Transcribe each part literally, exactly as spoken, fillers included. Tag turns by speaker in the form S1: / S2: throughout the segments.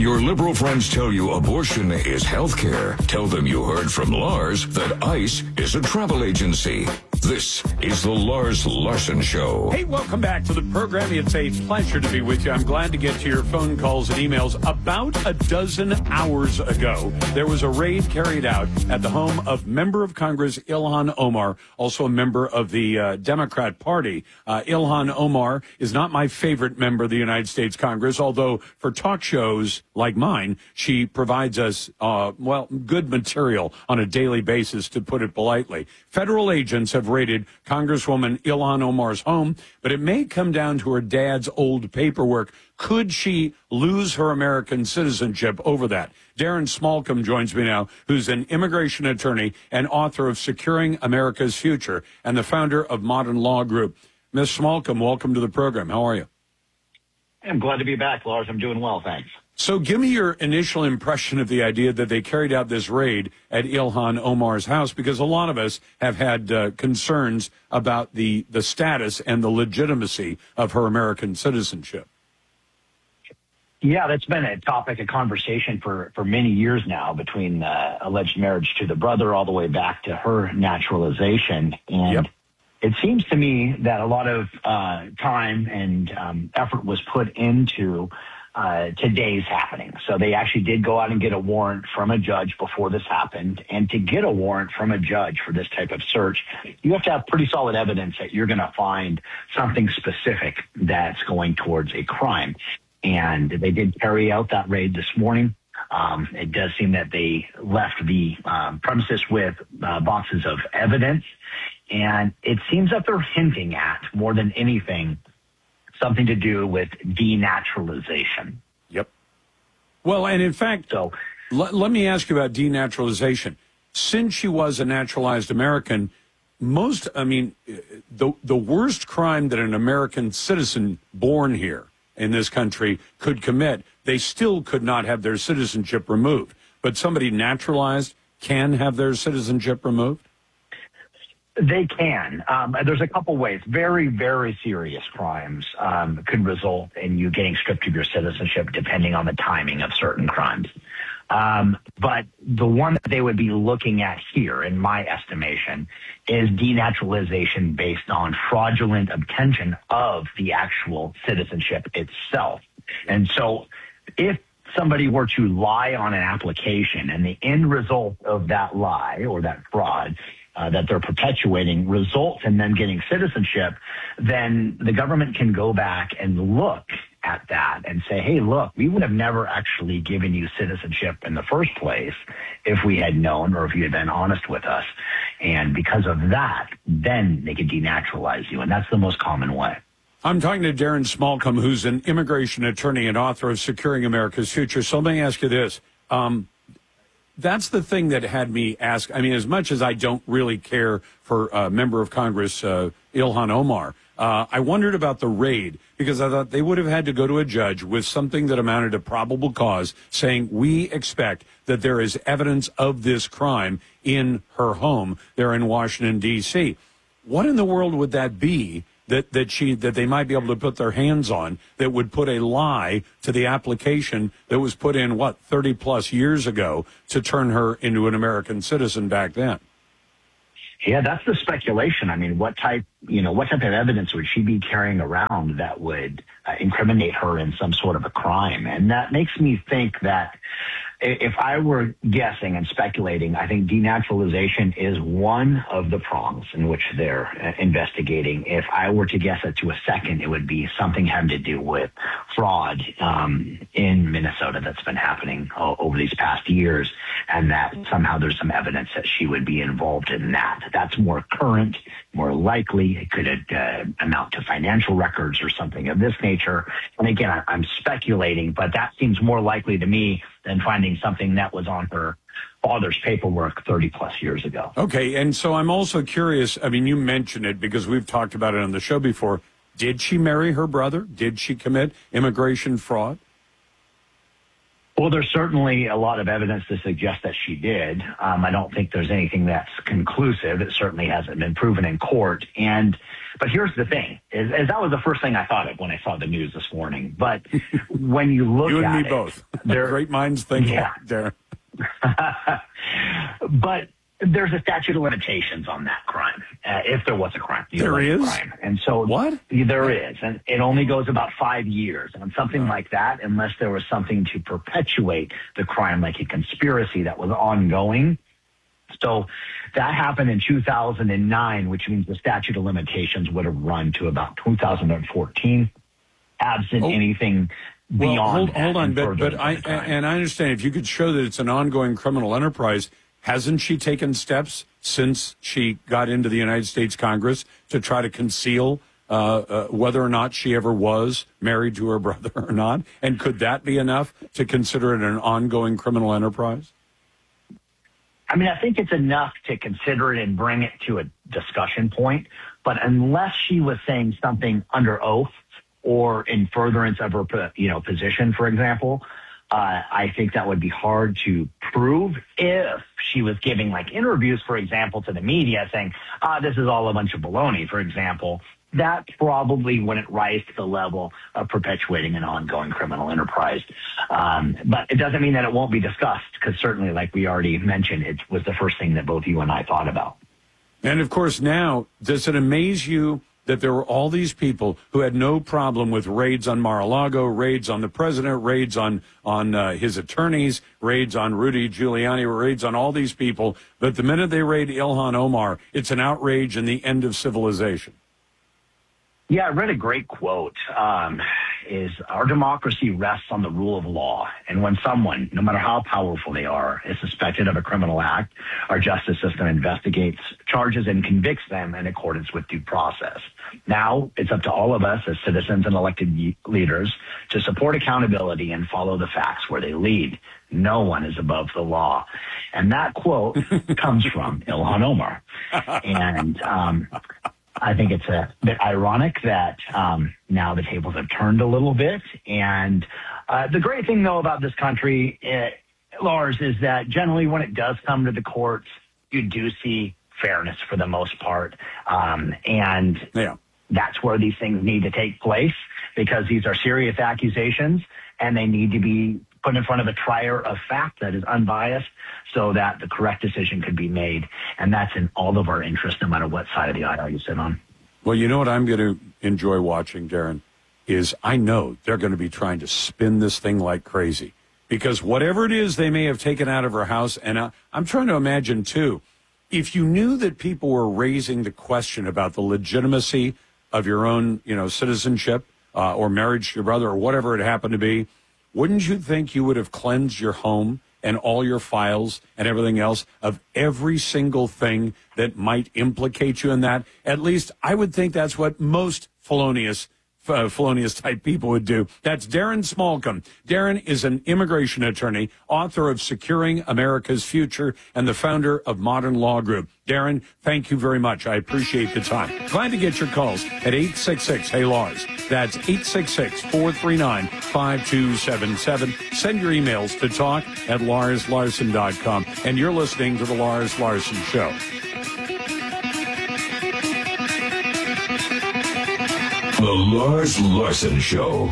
S1: your liberal friends tell you abortion is health care, tell them you heard from Lars that ICE is a travel agency. This is the Lars Larson Show.
S2: Hey, welcome back to the program. It's a pleasure to be with you. I'm glad to get to your phone calls and emails. About a dozen hours ago, there was a raid carried out at the home of Member of Congress Ilhan Omar, also a member of the uh, Democrat Party. Uh, Ilhan Omar is not my favorite member of the United States Congress, although for talk shows like mine, she provides us, uh, well, good material on a daily basis, to put it politely. Federal agents have raided Congresswoman Ilhan Omar's home, but it may come down to her dad's old paperwork. Could she lose her American citizenship over that? Darren Smallcomb joins me now, who's an immigration attorney and author of Securing America's Future and the founder of Modern Law Group. Miz Smallcomb, welcome to the program. How are you?
S3: I'm glad to be back, Lars. I'm doing well, thanks.
S2: So give me your initial impression of the idea that they carried out this raid at Ilhan Omar's house, because a lot of us have had uh, concerns about the, the status and the legitimacy of her American citizenship.
S3: Yeah, that's been a topic of conversation for, for many years now, between uh, alleged marriage to the brother all the way back to her naturalization. And
S2: yep.
S3: It seems to me that a lot of uh, time and um, effort was put into uh, today's happening. So they actually did go out and get a warrant from a judge before this happened. And to get a warrant from a judge for this type of search, you have to have pretty solid evidence that you're going to find something specific that's going towards a crime. And they did carry out that raid this morning. Um, it does seem that they left the um, premises with uh, boxes of evidence. And it seems that they're hinting at, more than anything, something to do with denaturalization.
S2: Yep. Well, and in fact,
S3: so
S2: l- let me ask you about denaturalization. Since she was a naturalized American, most, I mean, the the worst crime that an American citizen born here in this country could commit, they still could not have their citizenship removed. But somebody naturalized can have their citizenship removed?
S3: They can. Um, there's a couple ways. Very, very serious crimes um, could result in you getting stripped of your citizenship, depending on the timing of certain crimes. Um, but the one that they would be looking at here, in my estimation, is denaturalization based on fraudulent obtention of the actual citizenship itself. And so if somebody were to lie on an application and the end result of that lie or that fraud Uh, that they're perpetuating results in them getting citizenship, then the government can go back and look at that and say, hey, look, we would have never actually given you citizenship in the first place if we had known, or if you had been honest with us. And because of that, then they could denaturalize you. And that's the most common way.
S2: I'm talking to Darren Smallcomb, who's an immigration attorney and author of Securing America's Future. So let me ask you this. Um, That's the thing that had me ask. I mean, as much as I don't really care for uh, Member of Congress uh, Ilhan Omar, uh, I wondered about the raid, because I thought they would have had to go to a judge with something that amounted to probable cause, saying we expect that there is evidence of this crime in her home there in Washington, D C. What in the world would that be that, that she that they might be able to put their hands on that would put a lie to the application that was put in, what, thirty plus years ago to turn her into an American citizen back then?
S3: Yeah, that's the speculation. I mean, what type, you know, what type of evidence would she be carrying around that would uh, incriminate her in some sort of a crime? And that makes me think that if I were guessing and speculating, I think denaturalization is one of the prongs in which they're uh, investigating. If I were to guess it to a second, it would be something having to do with fraud um, in Minnesota that's been happening o- over these past years, and that somehow there's some evidence that she would be involved in that. That's more current, more likely. It could uh, amount to financial records or something of this nature. And again, I- I'm speculating, but that seems more likely to me than finding something that was on her father's paperwork thirty plus years ago.
S2: Okay, and so I'm also curious, I mean, you mentioned it because we've talked about it on the show before. Did she marry her brother? Did she commit immigration fraud?
S3: Well, there's certainly a lot of evidence to suggest that she did. Um, I don't think there's anything that's conclusive. It certainly hasn't been proven in court. And but here's the thing, is, is that was the first thing I thought of when I saw the news this morning. But when you look
S2: you and
S3: at
S2: me
S3: it,
S2: both. there, Great minds think,
S3: yeah.
S2: Darren.
S3: But there's a statute of limitations on that crime, uh, if there was a crime.
S2: There is?
S3: Crime. And so
S2: what?
S3: There is. And it only goes about five years. And something like that, unless there was something to perpetuate the crime, like a conspiracy that was ongoing. So that happened in two thousand nine, which means the statute of limitations would have run to about two thousand fourteen, absent oh. anything beyond
S2: well, hold,
S3: that.
S2: hold on, but, but I, and I understand if you could show that it's an ongoing criminal enterprise, hasn't she taken steps since she got into the United States Congress to try to conceal uh, uh, whether or not she ever was married to her brother or not? And could that be enough to consider it an ongoing criminal enterprise?
S3: I mean, I think it's enough to consider it and bring it to a discussion point. But unless she was saying something under oath or in furtherance of her, you know, position, for example, Uh, I think that would be hard to prove. If she was giving like interviews, for example, to the media saying, ah, this is all a bunch of baloney, for example, that probably wouldn't rise to the level of perpetuating an ongoing criminal enterprise. Um, but it doesn't mean that it won't be discussed, because certainly, like we already mentioned, it was the first thing that both you and I thought about.
S2: And of course, now, does it amaze you that there were all these people who had no problem with raids on Mar-a-Lago, raids on the president, raids on on uh, his attorneys, raids on Rudy Giuliani, raids on all these people, but the minute they raid Ilhan Omar, it's an outrage and the end of civilization?
S3: Yeah, I read a great quote, um, is our democracy rests on the rule of law. And when someone, no matter how powerful they are, is suspected of a criminal act, our justice system investigates charges and convicts them in accordance with due process. Now it's up to all of us as citizens and elected leaders to support accountability and follow the facts where they lead. No one is above the law. And that quote comes from Ilhan Omar. And, um, I think it's a bit ironic that um, now the tables have turned a little bit. And uh, the great thing, though, about this country, uh, Lars, is that generally when it does come to the courts, you do see fairness for the most part. Um, and
S2: yeah.
S3: that's where these things need to take place, because these are serious accusations and they need to be put in front of a trier of fact that is unbiased so that the correct decision could be made. And that's in all of our interest, no matter what side of the aisle you sit on.
S2: Well, you know what I'm going to enjoy watching, Darren, is I know they're going to be trying to spin this thing like crazy, because whatever it is they may have taken out of her house, and I, I'm trying to imagine, too, if you knew that people were raising the question about the legitimacy of your own, you know, citizenship uh, or marriage to your brother or whatever it happened to be, wouldn't you think you would have cleansed your home and all your files and everything else of every single thing that might implicate you in that? At least I would think that's what most felonious Uh, felonious type people would do. That's Darren Smallcombe. Darren is an immigration attorney, author of Securing America's Future, and the founder of Modern Law Group. Darren, thank you very much. I appreciate the time. Glad to get your calls at eight six six, hey Lars. That's eight six six, four three nine, five two seven seven. Send your emails to talk at lars larson dot com. And you're listening to The Lars Larson Show.
S1: The Lars Larson Show.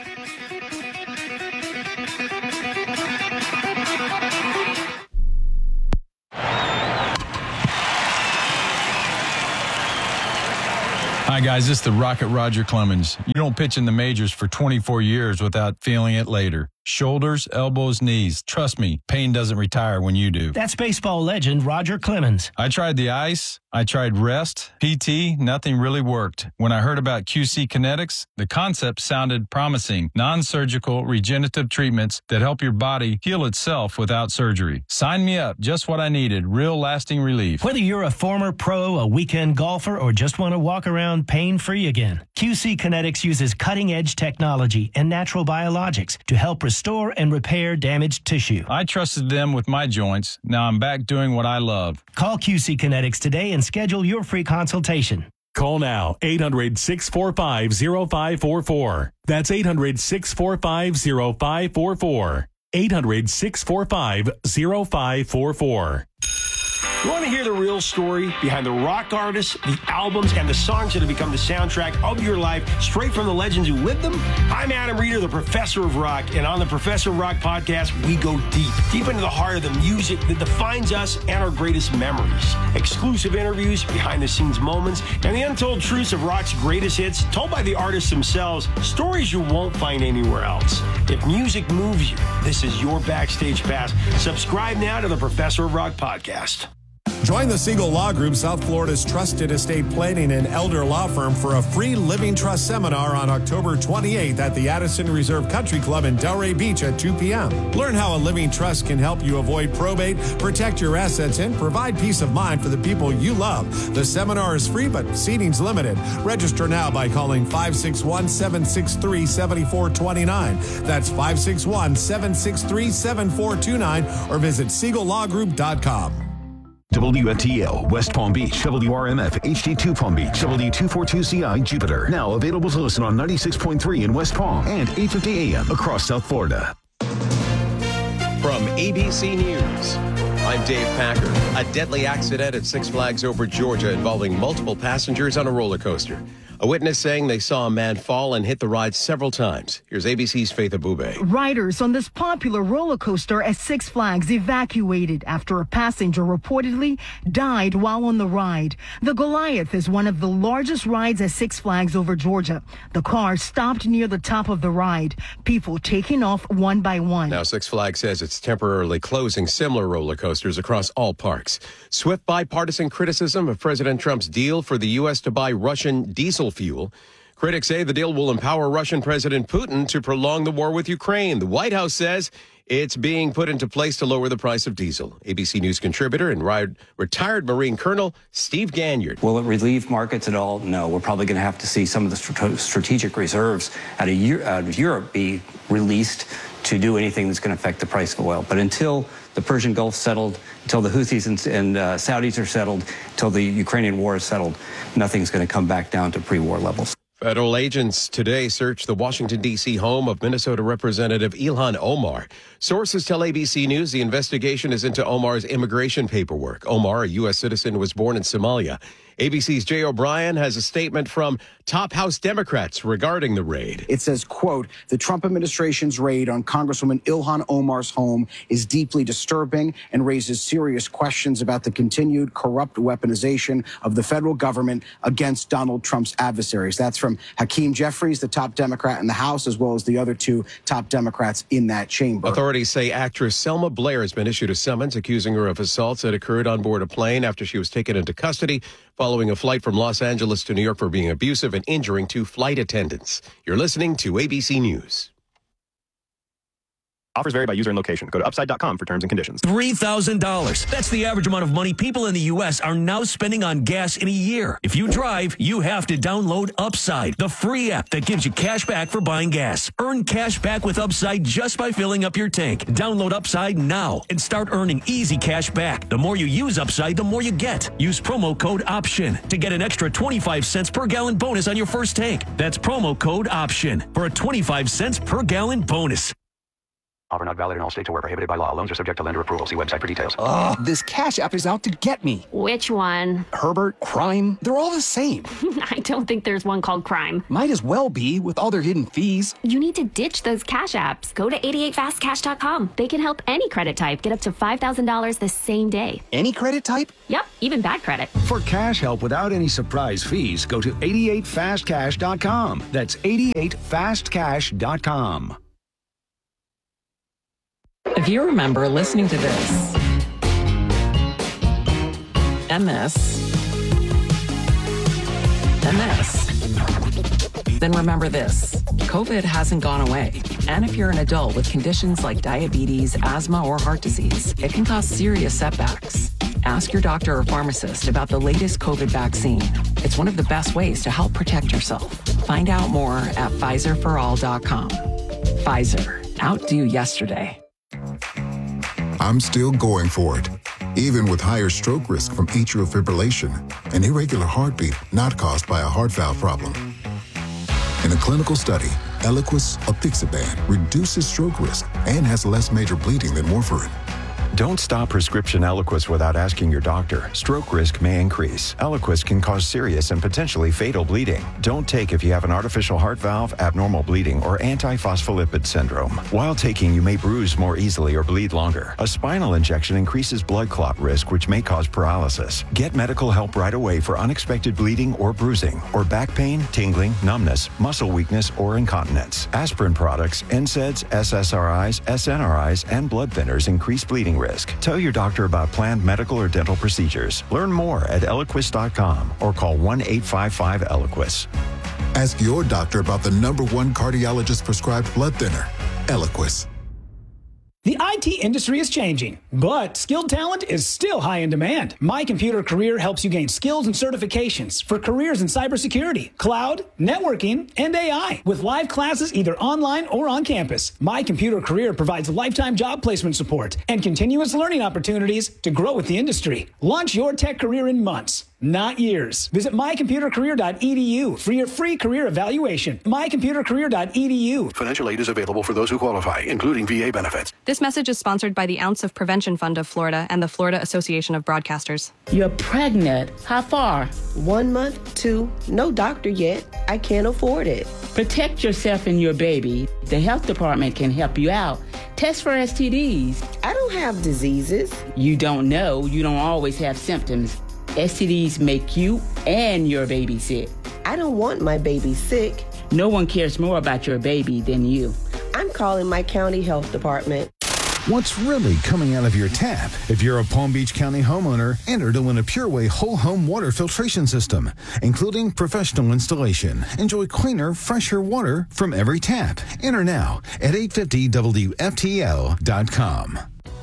S4: Hi, guys. This is the Rocket Roger Clemens. You don't pitch in the majors for twenty-four years without feeling it later. Shoulders, elbows, knees. Trust me, pain doesn't retire when you do.
S5: That's baseball legend Roger Clemens.
S4: I tried the ice. I tried rest, P T. Nothing really worked. When I heard about Q C Kinetics, the concept sounded promising. Non-surgical regenerative treatments that help your body heal itself without surgery. Sign me up. Just what I needed. Real lasting relief.
S5: Whether you're a former pro, a weekend golfer, or just want to walk around pain-free again, Q C Kinetics uses cutting-edge technology and natural biologics to help restore and repair damaged tissue.
S4: I trusted them with my joints. Now I'm back doing what I love.
S5: Call Q C Kinetics today and schedule your free consultation.
S6: Call now, eight hundred, six four five, zero five four four. That's eight hundred, six four five, zero five four four. eight hundred, six four five, zero five four four.
S7: You want to hear the real story behind the rock artists, the albums, and the songs that have become the soundtrack of your life, straight from the legends who lived them? I'm Adam Reeder, the Professor of Rock, and on the Professor of Rock podcast, we go deep, deep into the heart of the music that defines us and our greatest memories. Exclusive interviews, behind-the-scenes moments, and the untold truths of rock's greatest hits, told by the artists themselves, stories you won't find anywhere else. If music moves you, this is your backstage pass. Subscribe now to the Professor of Rock podcast.
S8: Join the Siegel Law Group, South Florida's trusted estate planning and elder law firm, for a free living trust seminar on October twenty-eighth at the Addison Reserve Country Club in Delray Beach at two p.m. Learn how a living trust can help you avoid probate, protect your assets, and provide peace of mind for the people you love. The seminar is free, but seating's limited. Register now by calling five six one, seven six three, seven four two nine. That's five six one, seven six three, seven four two nine, or visit siegel law group dot com.
S9: W F T L, West Palm Beach, W R M F, H D two Palm Beach, W two forty-two C I, Jupiter. Now available to listen on ninety-six point three in West Palm and eight fifty A M across South Florida.
S10: From A B C News, I'm Dave Packer. A deadly accident at Six Flags Over Georgia involving multiple passengers on a roller coaster. A witness saying they saw a man fall and hit the ride several times. Here's A B C's Faith Abube.
S11: Riders on this popular roller coaster at Six Flags evacuated after a passenger reportedly died while on the ride. The Goliath is one of the largest rides at Six Flags Over Georgia. The car stopped near the top of the ride, people taking off one by one.
S10: Now, Six Flags says it's temporarily closing similar roller coasters across all parks. Swift bipartisan criticism of President Trump's deal for the U S to buy Russian diesel fuel. Critics say the deal will empower Russian President Putin to prolong the war with Ukraine. The White House says it's being put into place to lower the price of diesel. A B C News contributor and retired Marine Colonel Steve Ganyard.
S12: Will it relieve markets at all? No. We're probably going to have to see some of the strategic reserves out of, out of Europe be released to do anything that's going to affect the price of oil. But until the Persian Gulf settled, until the Houthis and, and uh, Saudis are settled, until the Ukrainian war is settled, nothing's going to come back down to pre-war levels.
S10: Federal agents today searched the Washington, D C home of Minnesota Representative Ilhan Omar. Sources tell A B C News the investigation is into Omar's immigration paperwork. Omar, a U S citizen, was born in Somalia. A B C's Jay O'Brien has a statement from top House Democrats regarding the raid.
S13: It says, quote, the Trump administration's raid on Congresswoman Ilhan Omar's home is deeply disturbing and raises serious questions about the continued corrupt weaponization of the federal government against Donald Trump's adversaries. That's from Hakeem Jeffries, the top Democrat in the House, as well as the other two top Democrats in that chamber.
S10: Authorities say actress Selma Blair has been issued a summons accusing her of assaults that occurred on board a plane after she was taken into custody following a flight from Los Angeles to New York for being abusive and injuring two flight attendants. You're listening to A B C News.
S14: Offers vary by user and location. Go to upside dot com for terms and conditions.
S15: three thousand dollars. That's the average amount of money people in the U S are now spending on gas in a year. If you drive, you have to download Upside, the free app that gives you cash back for buying gas. Earn cash back with Upside just by filling up your tank. Download Upside now and start earning easy cash back. The more you use Upside, the more you get. Use promo code OPTION to get an extra twenty-five cents per gallon bonus on your first tank. That's promo code OPTION for a twenty-five cents per gallon bonus.
S16: Offer not valid in all states or where prohibited by law. Loans are subject to lender approval. See website for details.
S17: Ugh, this Cash App is out to get me.
S18: Which one?
S17: Herbert, Crime, they're all the same.
S18: I don't think there's one called Crime.
S17: Might as well be with all their hidden fees.
S18: You need to ditch those Cash Apps. Go to eighty-eight fast cash dot com. They can help any credit type get up to five thousand dollars the same day.
S17: Any credit type?
S18: Yep, even bad credit.
S19: For cash help without any surprise fees, go to eighty-eight fast cash dot com. That's eighty-eight fast cash dot com.
S20: If you remember listening to this, and this, and this, then remember this. COVID hasn't gone away. And if you're an adult with conditions like diabetes, asthma, or heart disease, it can cause serious setbacks. Ask your doctor or pharmacist about the latest COVID vaccine. It's one of the best ways to help protect yourself. Find out more at Pfizer for all dot com. Pfizer. Outdo yesterday.
S21: I'm still going for it, even with higher stroke risk from atrial fibrillation, an irregular heartbeat not caused by a heart valve problem. In a clinical study, Eliquis apixaban reduces stroke risk and has less major bleeding than warfarin.
S3: Don't stop prescription Eliquis without asking your doctor. Stroke risk may increase. Eliquis can cause serious and potentially fatal bleeding. Don't take if you have an artificial heart valve, abnormal bleeding, or antiphospholipid syndrome. While taking, you may bruise more easily or bleed longer. A spinal injection increases blood clot risk, which may cause paralysis. Get medical help right away for unexpected bleeding or bruising, or back pain, tingling, numbness, muscle weakness, or incontinence. Aspirin products, N SAIDs, S S R Is, S N R Is, and blood thinners increase bleeding risk. Tell your doctor about planned medical or dental procedures. Learn more at Eliquis dot com or call one eight five five Eliquis.
S21: Ask your doctor about the number one cardiologist prescribed blood thinner, Eliquis.
S22: The I T industry is changing, but skilled talent is still high in demand. My Computer Career helps you gain skills and certifications for careers in cybersecurity, cloud, networking, and A I, with live classes either online or on campus. My Computer Career provides lifetime job placement support and continuous learning opportunities to grow with the industry. Launch your tech career in months, not years. Visit my computer career dot e d u for your free career evaluation. my computer career dot e d u.
S23: Financial aid is available for those who qualify, including V A benefits.
S24: This message is sponsored by the Ounce of Prevention Fund of Florida and the Florida Association of Broadcasters.
S25: You're pregnant. How far?
S26: One month, two. No doctor yet. I can't afford it.
S25: Protect yourself and your baby. The health department can help you out. Test for S T Ds.
S26: I don't have diseases.
S25: You don't know. You don't always have symptoms. S T Ds make you and your baby sick.
S26: I don't want my baby sick.
S25: No one cares more about your baby than you.
S26: I'm calling my county health department.
S27: What's really coming out of your tap? If you're a Palm Beach County homeowner, enter to win a PureWay whole home water filtration system, including professional installation. Enjoy cleaner, fresher water from every tap. Enter now at eight fifty W F T L dot com.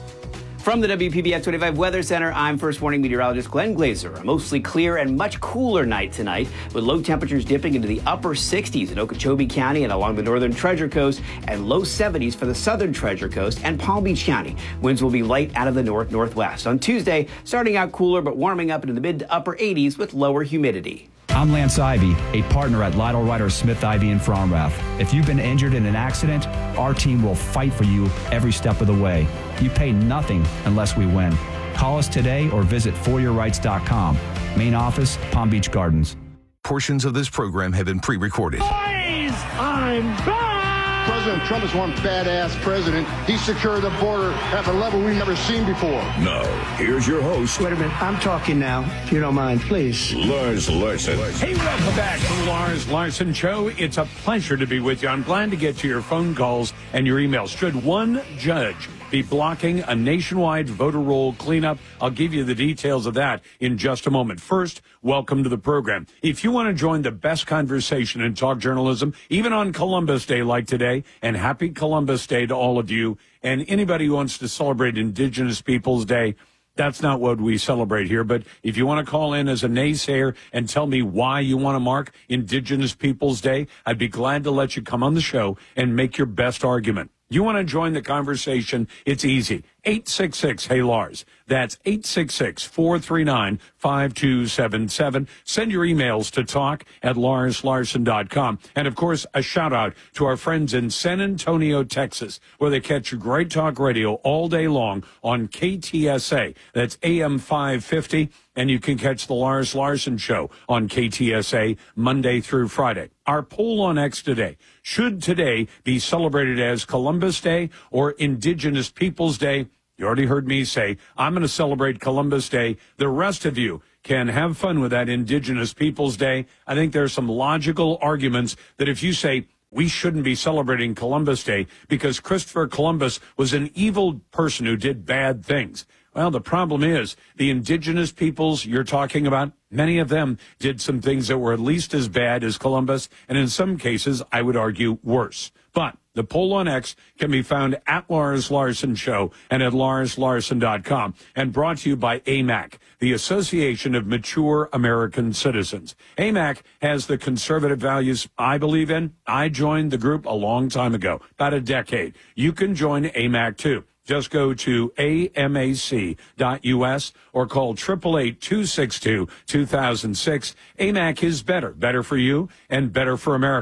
S28: From the W P B F twenty-five Weather Center, I'm First Warning Meteorologist Glenn Glazer. A mostly clear and much cooler night tonight, with low temperatures dipping into the upper sixties in Okeechobee County and along the northern Treasure Coast, and low seventies for the southern Treasure Coast and Palm Beach County. Winds will be light out of the north-northwest. On Tuesday, starting out cooler but warming up into the mid to upper eighties with lower humidity.
S29: I'm Lance Ivy, a partner at Lytle Ryder Smith Ivy in Fromrath. If you've been injured in an accident, our team will fight for you every step of the way. You pay nothing unless we win. Call us today or visit for your rights dot com. Main office, Palm Beach Gardens.
S9: Portions of this program have been pre-recorded.
S30: Boys, I'm back!
S31: President Trump is one badass president. He secured the border at a level we've never seen before.
S1: Now, here's your host.
S32: Wait a minute, I'm talking now, if you don't mind, please.
S1: Lars Larson.
S2: Hey, welcome back to the Lars Larson Show. It's a pleasure to be with you. I'm glad to get to your phone calls and your emails. Should one judge be blocking a nationwide voter roll cleanup? I'll give you the details of that in just a moment. First, welcome to the program. If you want to join the best conversation in talk journalism, even on Columbus Day like today, and happy Columbus Day to all of you, and anybody who wants to celebrate Indigenous Peoples Day, that's not what we celebrate here. But if you want to call in as a naysayer and tell me why you want to mark Indigenous Peoples Day, I'd be glad to let you come on the show and make your best argument. You want to join the conversation? It's easy. eight six six, hey Lars. That's eight six six, four three nine, five two seven seven. Send your emails to talk at lars larson dot com. And, of course, a shout-out to our friends in San Antonio, Texas, where they catch great talk radio all day long on K T S A. That's A M five fifty. And you can catch the Lars Larson Show on K T S A Monday through Friday. Our poll on X today: should today be celebrated as Columbus Day or Indigenous Peoples Day? You already heard me say I'm going to celebrate Columbus Day. The rest of you can have fun with that Indigenous Peoples Day. I think there are some logical arguments that if you say we shouldn't be celebrating Columbus Day because Christopher Columbus was an evil person who did bad things. Well, the problem is the indigenous peoples you're talking about, many of them did some things that were at least as bad as Columbus, and in some cases, I would argue, worse. But the poll on X can be found at Lars Larson Show and at lars larson dot com, and brought to you by A M A C, the Association of Mature American Citizens. A M A C has the conservative values I believe in. I joined the group a long time ago, about a decade. You can join A M A C too. Just go to A M A C dot U S or call eight eight eight, two six two, two thousand six. A M A C is better, better for you and better for America.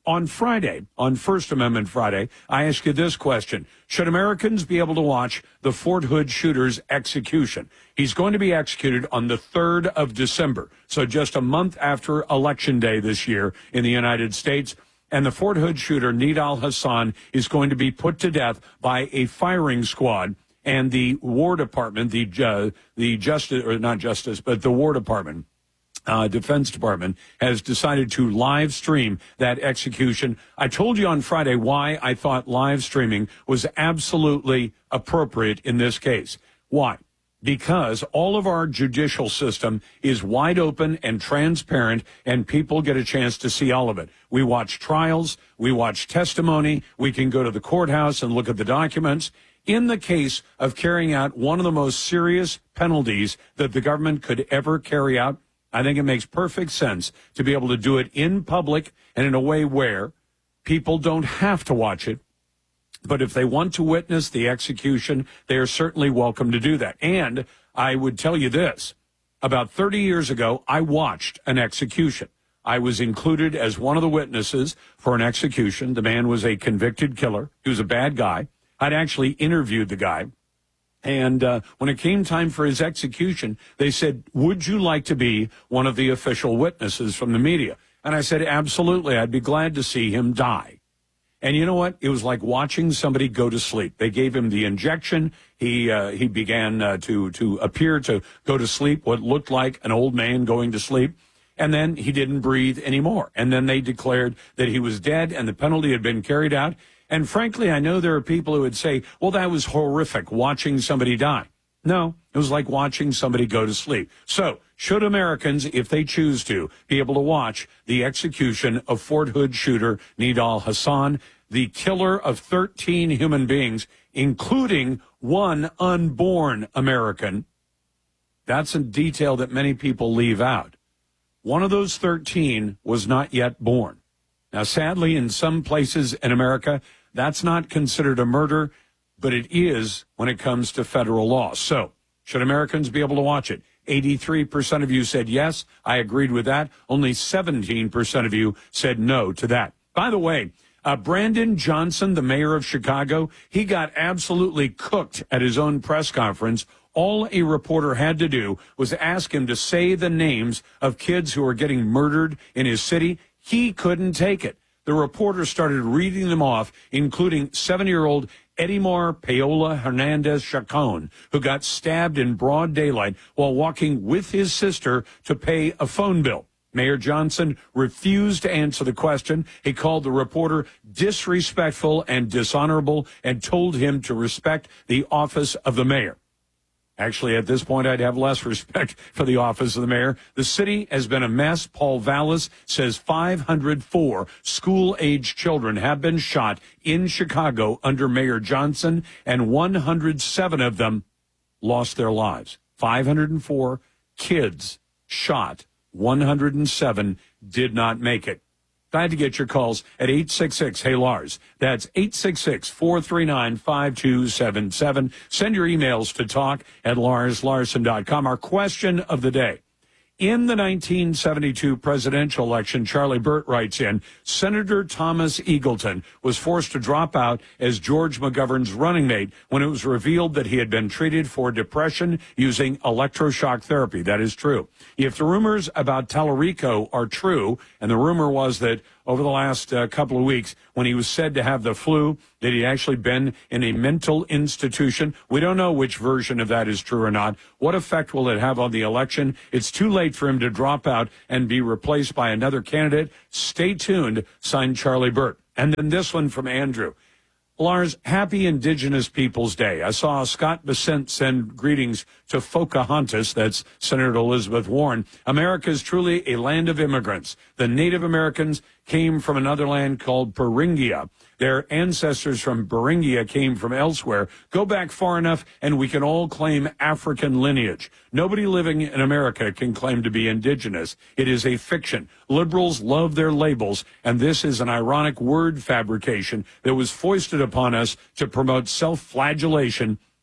S2: on Friday, on First Amendment Friday, I asked you this question. Should Americans be able to watch the Fort Hood shooter's execution? He's going to be executed on the third of December, so just a month after Election Day this year in the United States. And the Fort Hood shooter, Nidal Hasan, is going to be put to death by a firing squad. And the War Department, the uh, the Justice, or not Justice, but the War Department, uh, Defense Department, has decided to live stream that execution. I told you on Friday why I thought live streaming was absolutely appropriate in this case. Why? Because all of our judicial system is wide open and transparent, and people get a chance to see all of it. We watch trials, we watch testimony, we can go to the courthouse and look at the documents. In the case of carrying out one of the most serious penalties that the government could ever carry out, I think it makes perfect sense to be able to do it in public and in a way where people don't have to watch it. But if they want to witness the execution, they are certainly welcome to do that. And I would tell you this. About thirty years ago, I watched an execution. I was included as one of the witnesses for an execution. The man was a convicted killer. He was a bad guy. I'd actually interviewed the guy. And uh, when it came time for his execution, they said, would you like to be one of the official witnesses from the media? And I said, absolutely. I'd be glad to see him die. And you know what? It was like watching somebody go to sleep. They gave him the injection. He uh, he began uh, to to appear to go to sleep, what looked like an old man going to sleep. And then he didn't breathe anymore. And then they declared that he was dead and the penalty had been carried out. And frankly, I know there are people who would say, well, that was horrific, watching somebody die. No, it was like watching somebody go to sleep. So should Americans, if they choose to, be able to watch the execution of Fort Hood shooter Nidal Hasan, the killer of thirteen human beings, including one unborn American? That's a detail that many people leave out. One of those thirteen was not yet born. Now, sadly, in some places in America, that's not considered a murder, but it is when it comes to federal law. So, should Americans be able to watch it? eighty-three percent of you said yes. I agreed with that. Only seventeen percent of you said no to that. By the way, uh, Brandon Johnson, the mayor of Chicago, he got absolutely cooked at his own press conference. All a reporter had to do was ask him to say the names of kids who were getting murdered in his city. He couldn't take it. The reporter started reading them off, including seven-year-old Edimar Paola Hernandez Chacon, who got stabbed in broad daylight while walking with his sister to pay a phone bill. Mayor Johnson refused to answer the question. He called the reporter disrespectful and dishonorable and told him to respect the office of the mayor. Actually, at this point, I'd have less respect for the office of the mayor. The city has been a mess. Paul Vallis says five hundred four school-age children have been shot in Chicago under Mayor Johnson, and one hundred seven of them lost their lives. five hundred four kids shot. one hundred seven did not make it. Glad to get your calls at eight six six, hey Lars. That's eight six six, four three nine, five two seven seven. Send your emails to talk at lars larson dot com. Our question of the day. In the nineteen seventy-two presidential election, Charlie Burt writes in, Senator Thomas Eagleton was forced to drop out as George McGovern's running mate when it was revealed that he had been treated for depression using electroshock therapy. That is true. If the rumors about Tallarico are true, and the rumor was that over the last uh, couple of weeks, when he was said to have the flu, that he actually been in a mental institution. We don't know which version of that is true or not. What effect will it have on the election? It's too late for him to drop out and be replaced by another candidate. Stay tuned. Signed, Charlie Burt. And then this one from Andrew. Lars, happy Indigenous Peoples Day. I saw Scott Bessent send greetings to Pocahontas, that's Senator Elizabeth Warren. America is truly a land of immigrants. The Native Americans came from another land called Beringia. Their ancestors from Beringia came from elsewhere. Go back far enough and we can all claim African lineage. Nobody living in America can claim to be indigenous. It is a fiction. Liberals love their labels, and this is an ironic word fabrication that was foisted upon us to promote self-flagellation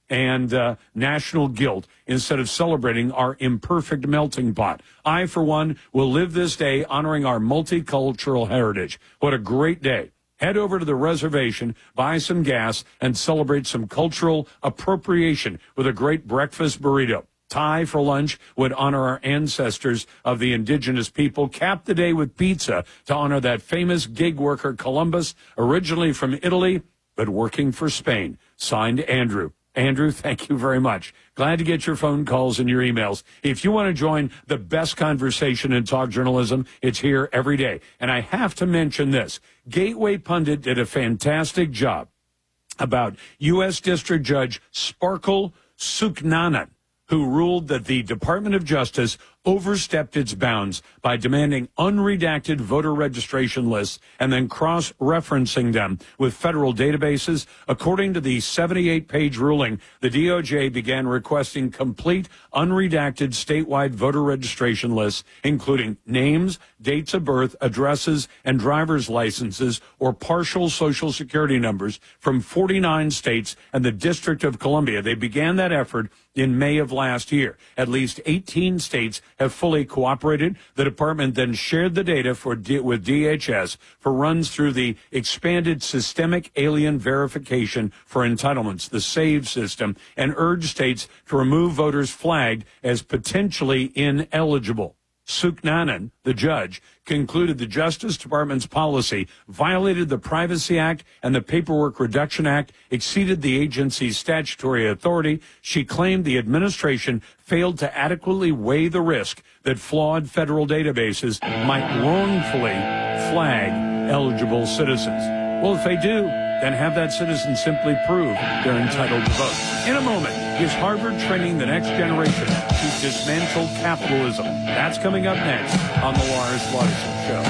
S2: and uh, national guilt instead of celebrating our imperfect melting pot. I, for one, will live this day honoring our multicultural heritage. What a great day. Head over to the reservation, buy some gas, and celebrate some cultural appropriation with a great breakfast burrito. Thai for lunch would honor our ancestors of the indigenous people. Cap the day with pizza to honor that famous gig worker Columbus, originally from Italy, but working for Spain. Signed, Andrew. Andrew, thank you very much. Glad to get your phone calls and your emails. If you want to join the best conversation in talk journalism, it's here every day. And I have to mention this. Gateway Pundit did a fantastic job about U S District Judge Sparkle Suknanan, who ruled that the Department of Justice overstepped its bounds by demanding unredacted voter registration lists and then cross-referencing them with federal databases. According to the seventy-eight page ruling, the D O J began requesting complete unredacted statewide voter registration lists, including names, dates of birth, addresses, and driver's licenses or partial Social Security numbers from forty-nine states and the District of Columbia. They began that effort in May of last year. At least eighteen states have fully cooperated. The department then shared the data for D- with D H S for runs through the expanded systemic alien verification for entitlements, the SAVE system, and urged states to remove voters flagged as potentially ineligible. Suknanan, the judge, concluded the Justice Department's policy violated the Privacy Act and the Paperwork Reduction Act, exceeded the agency's statutory authority. She claimed the administration failed to adequately weigh the risk that flawed federal databases might wrongfully flag eligible citizens. Well, if they do, then have that citizen simply prove they're entitled to vote. In a moment, is Harvard training the next generation to dismantle capitalism? That's coming up next on the Lars Larson Show.